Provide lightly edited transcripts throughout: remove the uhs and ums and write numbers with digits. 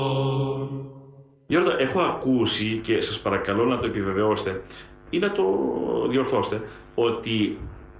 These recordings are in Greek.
Γιώργο, έχω ακούσει και σας παρακαλώ να το επιβεβαιώσετε ή να το διορθώσετε ότι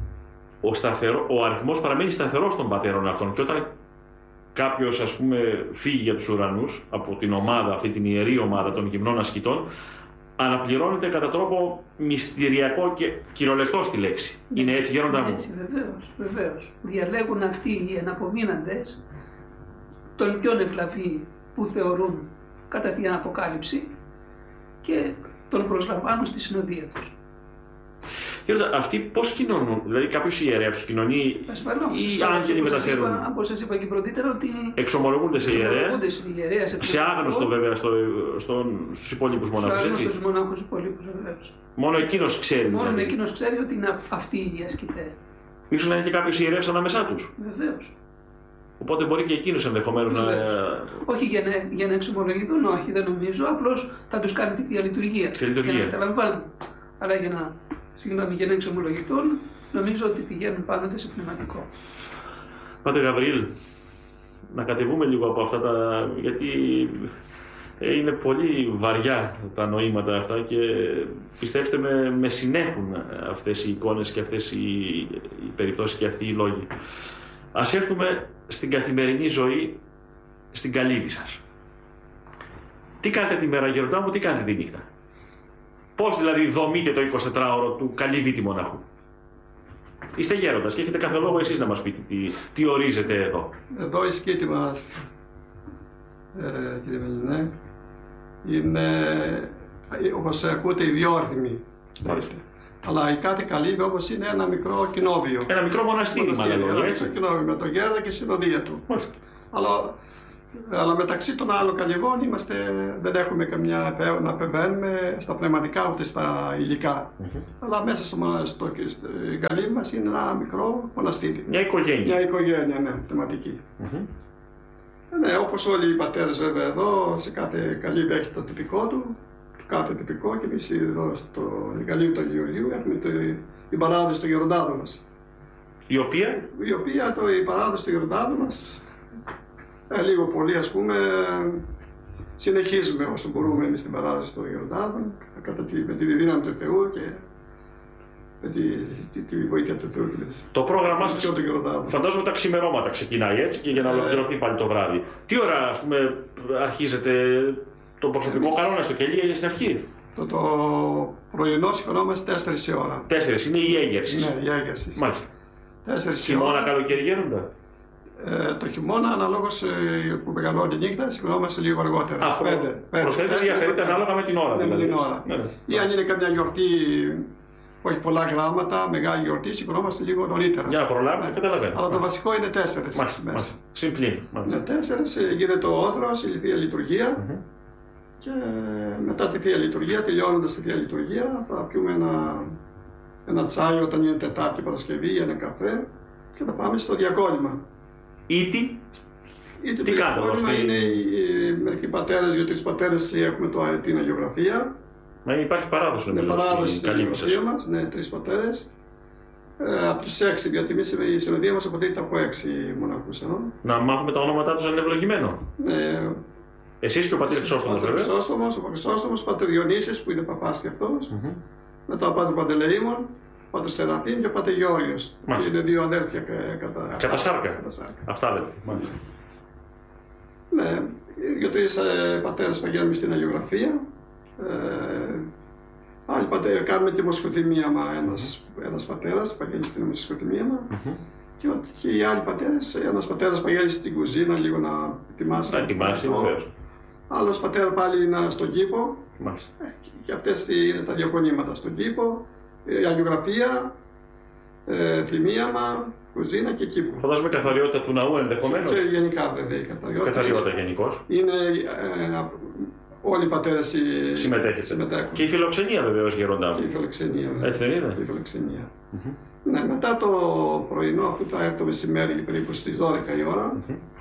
ο αριθμός παραμένει σταθερός των πατέρων αυτών και όταν κάποιος, ας πούμε, φύγει για τους ουρανούς από την ομάδα, αυτή την ιερή ομάδα των γυμνών ασκητών, αναπληρώνεται κατά τρόπο μυστηριακό και κυριολεκτό στη λέξη. Είναι έτσι, Γέροντα μου? Έτσι, βεβαίως. Διαλέγουν αυτοί οι εναπομείναντες τον πιο ευλαβή που θεωρούν κατά την Αποκάλυψη και τον προσλαμβάνουν στη συνοδεία τους. Γέροντα, αυτοί πώς κοινωνούν, δηλαδή κάποιος ιερεύς τους κοινωνεί ή άγγελοι μεταφέρουν? Όπως σας είπα και πρωτήτερα ότι εξομολογούνται σε ιερέα, σε άγνωστο βέβαια στους υπόλοιπους μονάχους, έτσι. Στους μονάχους υπόλοιπους, βεβαίως. Μόνο εκείνος ξέρει. Μόνο εκείνος ξέρει ότι είναι αυτοί οι ασκητές. Ίσως να είναι και κάποιος ιερεύς ανάμεσά τους. Βεβαίως. Οπότε μπορεί και εκείνος ενδεχομένως να... Όχι για να εξομολογηθούν, όχι, δεν νομίζω. Απλώς θα τους κάνει τη Θεία Λειτουργία. Για να καταλαμβάνουν. Αλλά για να εξομολογηθούν, νομίζω ότι πηγαίνουν πάντοτε σε πνευματικό. Πάτερ Γαβριήλ, να κατεβούμε λίγο από αυτά τα... γιατί είναι πολύ βαριά τα νοήματα αυτά και πιστέψτε με συνέχουν αυτές οι εικόνες και αυτές οι περιπτώσεις και αυτοί οι λόγοι. Ας έρθουμε στην καθημερινή ζωή, στην καλύβη σας. Τι κάνετε τη μέρα, Γεροντά μου, τι κάνετε τη νύχτα? Πώς δηλαδή δομείτε το 24ωρο του καλύβητη μοναχού? Είστε γέροντας και έχετε κάθε λόγο εσείς να μας πείτε τι ορίζετε εδώ. Εδώ η σκήτη μας, κύριε Μελινέ, είναι, όπως ακούτε, ιδιόρθμη. Αλλά η κάθε καλύβη όπως είναι ένα μικρό κοινόβιο. Ένα μικρό μοναστήρι, μάλλον. Ένα κοινόβιο με τον γέροντα και συνοδεία του. Αλλά μεταξύ των άλλων καλυβών δεν έχουμε καμιά να επεμβαίνουμε στα πνευματικά ούτε στα υλικά. Αλλά μέσα στο καλύβι μας είναι ένα μικρό μοναστήρι. Μια οικογένεια. Μια οικογένεια, ναι, πνευματική. Ναι, όπως όλοι οι πατέρες βέβαια εδώ, σε κάθε καλύβι έχει το τυπικό του, κάθε τυπικό, και εμείς εδώ στο καλύβι του Αγίου έχουμε την παράδοση του γεροντάδου μας. Η οποία? Η παράδοση του γεροντάδου μας, λίγο πολύ ας πούμε, συνεχίζουμε όσο μπορούμε εμείς την παράδοση των γεροντάδων, με τη δύναμη του Θεού και με τη βοήθεια του Θεού. Το πρόγραμμά σας, φαντάζομαι τα ξημερώματα ξεκινάει έτσι και για να ολοκληρωθεί πάλι το βράδυ. Τι ώρα, ας πούμε, αρχίζετε το προσωπικό κανόνα στο κελί στην αρχή? Το πρωινό σηκωνόμαστε 4 η ώρα. 4 είναι η έγκαιρση. Ναι, η έγκαιρση. Μάλιστα. 4 χειμώνα, καλοκαίρι, Γέροντα? Το χειμώνα, αναλόγως που μεγαλώνει η νύχτα, σηκωνόμαστε λίγο αργότερα. Προσθέτει διαφέρει ανάλογα με την ώρα. Ναι, με την ώρα. Ή αν είναι καμιά γιορτή που έχει πολλά γράμματα, μεγάλη γιορτή, σηκωνόμαστε λίγο νωρίτερα. Για να προλάβουμε, καταλαβαίνω. Αλλά το βασικό είναι 4 μέσα. Συμπλήν. Με 4 γίνεται ο όδρος, η Θεία Λειτουργία. Και μετά τη Θεία Λειτουργία, τελειώνοντας τη Θεία Λειτουργία, θα πιούμε ένα τσάι όταν είναι Τετάρτη, Παρασκευή, ένα καφέ και θα πάμε στο διακόνημα. Τι κάνετε εδώ? Είναι μερικοί πατέρες, 2-3 πατέρες έχουμε την αγιογραφία. Υπάρχει παράδοση νομίζω στην καλύβη σας. Μας, ναι, 3 πατέρες. Από τους 6, γιατί εμείς η συνοδεία μας αποτελείται από 6 μοναχούς. Να μάθουμε τα ονόματά τους αν είναι ευλογημένο. Ναι. Εσείς και ο πατήρ Χρυσόστομος, βέβαια. Ο Χρυσόστομος, ο πατήρ Διονύσης που είναι παπάς και αυτός. Μετά ο πατήρ Παντελεήμων, ο πατήρ Σεραφείμ και ο πατήρ Γεώργιος. Είναι 2 αδέρφια κατά σάρκα. Αυτά αδέρφια, μάλιστα. Ναι, 2-3 πατέρες πηγαίνουμε στην αγιογραφία. Άλλοι πατέρες κάνουμε τη μοσχοτημίαμα, ένας πατέρας πηγαίνει στην μοσχοτημίαμα. Και οι άλλοι πατέρες, ένας πατέρας πηγαίνει στην κουζίνα λίγο να ετοιμάσει. Άλλος πατέρα πάλι είναι στον κήπο. Και αυτές είναι τα διακονήματα στον κήπο, η αγιογραφία, θυμίαμα, κουζίνα και κήπο. Φαντάζομαι καθαριότητα του ναού ενδεχομένως. Και γενικά βέβαια η καθαριότητα γενικώς. Είναι όλοι οι πατέρες συμμετέχουν. Και η φιλοξενία βεβαίως, Γεροντά μου. Και η φιλοξενία. Έτσι δεν είναι? Η φιλοξενία. Ναι, μετά το πρωινό, αφού θα έρθει το μεσημέρι περίπου στις 12 η ώρα,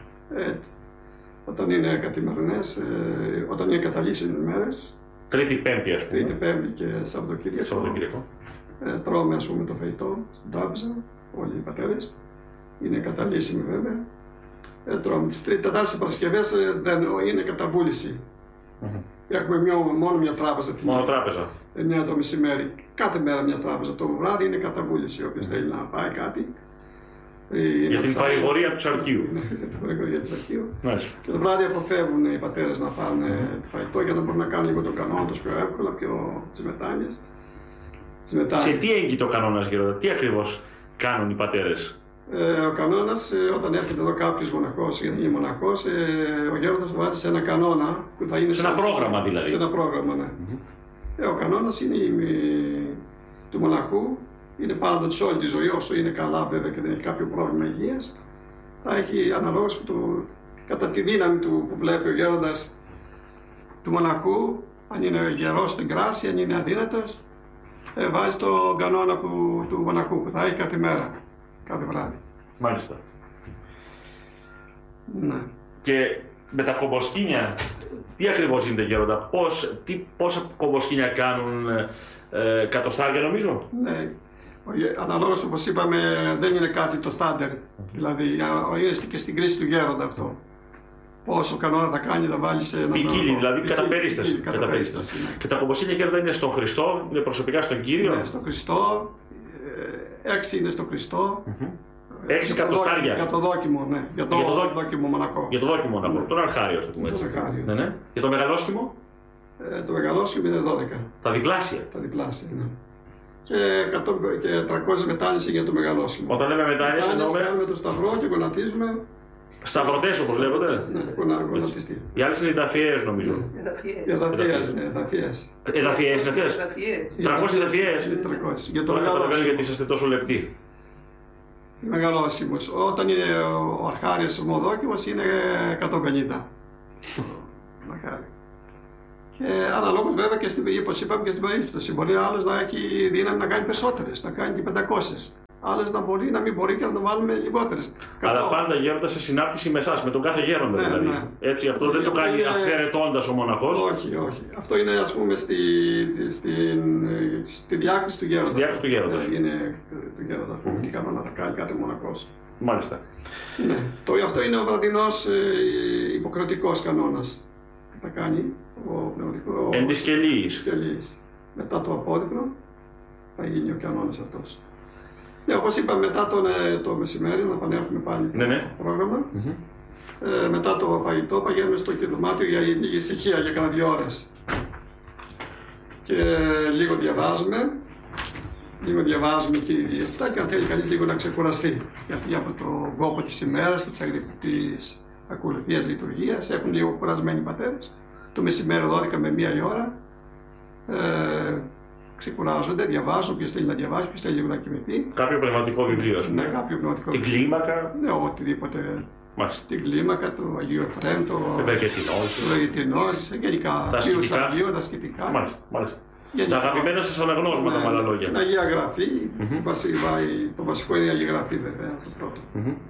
όταν είναι καθημερινές, όταν είναι καταλύσσιμες ημέρες, Τρίτη, Πέμπτη, ας πούμε. Τρίτη, Πέμπτη και Σαββατοκύριακο. Τρώμε, ας πούμε, το φαγητό στην τράπεζα, όλοι οι πατέρες. Είναι καταλύσιμοι βέβαια. Τρώμε. Τις Τετάρτες Παρασκευές δεν είναι καταβούληση. Έχουμε μόνο μια τράπεζα. Μόνο τράπεζα. 9 το μεσημέρι. Κάθε μέρα μια τράπεζα. Το βράδυ είναι καταβούληση. Όποιος θέλει να πάει κάτι. Για την παρηγορία του Σαρκίου. Για την παρηγορία του Σαρκίου. Μάλιστα. Και το βράδυ αποφεύγουν οι πατέρες να φάνε φαγητό για να μπορούν να κάνουν λίγο τον κανόνα τους πιο εύκολα, τις μετάνοιες. Σε τι έγκυται ο κανόνας, Γέροντα, τι ακριβώς κάνουν οι πατέρες? Ο κανόνας, όταν έρχεται εδώ κάποιος μοναχός ή μοναχός, ο γέροντας το βάζει σε ένα κανόνα που θα είναι. Σε ένα πρόγραμμα δηλαδή. Σε ένα πρόγραμμα, ναι. Ο κανόνας είναι του μοναχού, είναι πάντοτε όλη τη ζωή, όσο είναι καλά βέβαια και δεν έχει κάποιο πρόβλημα υγείας. Θα έχει αναλόγως κατά τη δύναμη του που βλέπει ο γέροντας του μοναχού, αν είναι γερός στην κράση, αν είναι αδύνατος, βάζει τον κανόνα του μοναχού που θα έχει κάθε μέρα, κάθε βράδυ. Μάλιστα. Ναι. Και με τα κομποσκήνια, τι ακριβώς γίνεται, Γέροντα, πόσα κομποσκήνια κάνουν, εκατοστάρια νομίζω? Ναι. Αναλόγως, όπως είπαμε, δεν είναι κάτι το στάντερ. Δηλαδή, είναι και στην κρίση του γέροντα αυτό. Πόσο κανόνα θα κάνει, θα βάλει σε ένα. Ποικίλει, δηλαδή κατά περίσταση. Ναι. Και τα κομποσκήνια, Γέροντα, είναι στον Χριστό, είναι προσωπικά στον Κύριο. Ναι, στον Χριστό. 6 είναι στον Χριστό. 6 εκατοστάρια. Για το δόκιμο, ναι. Για το δόκιμο μοναχό. Για το δόκιμο μοναχό. Ναι. Τον αρχάριο, το πούμε έτσι. Ναι, ναι. Για το μεγαλόσχημο? Το μεγαλόσχημο είναι 12. Τα διπλάσια. Τα διπλάσια, ναι. Και 300 μετάνοιες για το μεγαλόσχημο. Όταν λέμε μετάνοιες, εννοούμε. Κάνουμε το σταυρό και γονατίζουμε. Σταυρωτές, όπως λέγονται. Ναι, γονατιστή. Οι άλλες είναι εδαφιές, νομίζω. Εδαφιές, ναι, εδαφιές. Εδαφιές είναι αυτές. 300 εδαφιές. Για το μεγαλόσχημο. Γιατί είσαστε τόσο λεπτοί. Μεγαλόσχημος. Όταν είναι ο αρχάριος ομοδόκιμος είναι 150. Και αναλόγως βέβαια και όπως είπαμε και στην περίπτωση. Μπορεί άλλος να έχει δύναμη να κάνει περισσότερες, να κάνει και 500. Άλλες να μην μπορεί και να το βάλουμε λιγότερες. Αλλά πάντα γέροντα σε συνάρτηση με εσάς, με τον κάθε γέροντα δηλαδή. Ναι. Έτσι, αυτό δεν το κάνει αυθαιρετώντας ο μοναχός. Όχι, όχι. Αυτό είναι, ας πούμε, στη διάκριση του γέροντα. Στη διάκριση του γέροντα. Είναι του γέροντα που τι κανόνα θα κάνει κάθε μοναχός. Μάλιστα. Ναι. Αυτό είναι ο βραδινός υποκριτικός κανόνας που θα κάνει ο πνευματικός. Εν της κελής. Μετά το απόδειπνο θα γίνει ο κανόνας αυτός. Ναι, όπως είπα, μετά το μεσημέρι, να επανέλθουμε πάλι το πρόγραμμα. Μετά το φαγητό πηγαίνουμε στο δωμάτιο για λίγη ησυχία, για κάνα 2 ώρες. Και λίγο διαβάζουμε και αυτά, και αν θέλει κανείς λίγο να ξεκουραστεί. Γιατί από τον κόπο της ημέρας και της ακολουθίας λειτουργίας έχουν λίγο κουρασμένοι πατέρες. Το μεσημέρι 12 με 1 η ώρα. Ξεκουράζονται, διαβάζουν, ποιος θέλει να διαβάσει, ποιος θέλει λίγο να κοιμηθεί. Κάποιο πνευματικό βιβλίο, ας πούμε. Ναι, κάποιο πνευματικό βιβλίο. Την κλίμακα. Ναι, οτιδήποτε. Την κλίμακα, το Αγίου Εφραίμ, το Ευεργετινός, γενικά τα σχετικά. Μάλιστα. Τα αγαπημένα σας αναγνώσματα, με άλλα λόγια. Την Αγία Γραφή, το βασικό είναι η Αγία Γραφή βέβαια, το πρώτο.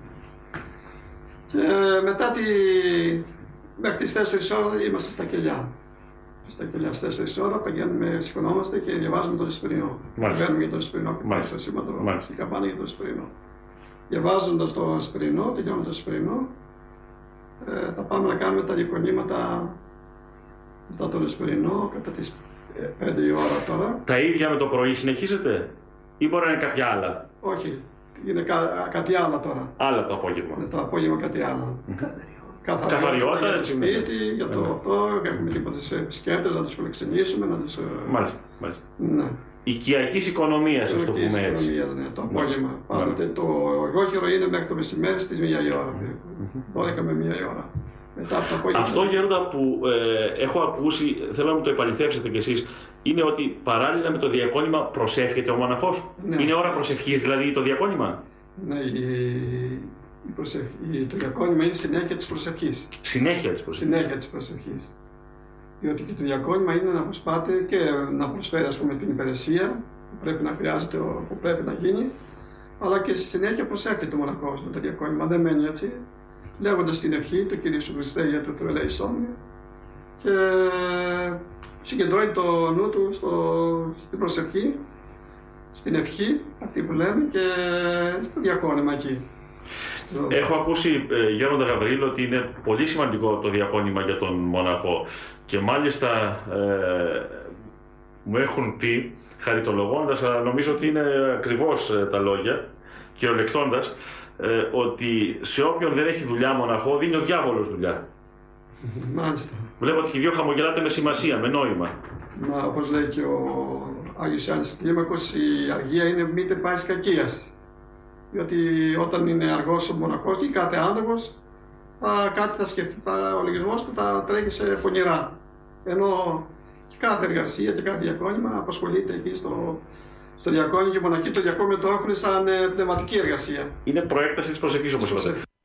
Και μετά μέχρι τις 4 ώρες είμαστε στα κελιά. Στα κελιά στις 4 ώρα πηγαίνουμε, σηκωνόμαστε και διαβάζουμε τον Εσπερινό. Βγαίνουμε για τον Εσπερινό, το σήματο στην καμπάνα για τον Εσπερινό. Διαβάζοντας τον Εσπερινό, τελειώνοντας τον Εσπερινό, θα πάμε να κάνουμε τα διακονήματα μετά τον Εσπερινό, κατά τις 5 η ώρα τώρα. Τα ίδια με το πρωί συνεχίζετε ή μπορεί να είναι κάποια άλλα? Όχι, είναι κάτι άλλο τώρα. Άλλα το απόγευμα. Το απόγευμα κάτι άλλο. Καθαριότητα, έτσι. Σπίτι, για το αυτό, έχουμε τίποτε επισκέπτες, να τους φιλοξενήσουμε, να τους. Μάλιστα. Ναι. Οικιακής οικονομίας, ας το πούμε έτσι. Ναι, το απόγευμα. Πάντοτε το εγώχειρο είναι μέχρι το μεσημέρι στις 1 η ώρα. 12 με 1 η ώρα. Μετά από το απόγευμα. Αυτό, Γέροντα, που έχω ακούσει, θέλω να μου το επαληθεύσετε κι εσείς, είναι ότι παράλληλα με το διακόνημα προσεύχεται ο μοναχός. Ναι. Είναι ώρα προσευχής δηλαδή το διακόνημα? Ναι, το διακόνημα είναι συνέχεια της προσευχής. Συνέχεια της προσευχής. Διότι και το διακόνημα είναι να προσπάτε και να προσφέρει, ας πούμε, την υπηρεσία που πρέπει να χρειάζεται, που πρέπει να γίνει, αλλά και στη συνέχεια προσεύχεται ο μοναχός με το διακόνημα. Δεν μένει έτσι, λέγοντας την ευχή του Κυρίου Σου Χριστέ για το Θεό ελέησόν και συγκεντρώνει το νου του στην προσευχή, στην ευχή αυτή που λέμε και στο διακόνημα εκεί. Έχω ακούσει, Γέροντα Γαβρίλ, ότι είναι πολύ σημαντικό το διακόνημα για τον μοναχό και μάλιστα μου έχουν πει, χαριτολογώντας, αλλά νομίζω ότι είναι ακριβώς τα λόγια, κυριολεκτώντας, ότι σε όποιον δεν έχει δουλειά μοναχό δίνει ο διάβολος δουλειά. Μάλιστα. Βλέπω ότι και οι δύο χαμογελάτε με σημασία, με νόημα. Μα όπως λέει και ο Άγιος Ιωάννης Κλίμακος, η αργία είναι μήτε πάση κακίας. Διότι όταν είναι αργός ο μοναχός ή κάθε άνθρωπος, κάτι θα σκεφτεί, ο λογισμός του θα τρέχει σε πονηρά. Ενώ και κάθε εργασία και κάθε διακόνημα απασχολείται εκεί στο διακόνημα και οι μοναχοί το διακόνημα το έχουν σαν πνευματική εργασία. Είναι προέκταση της προσευχής, όπως είπατε.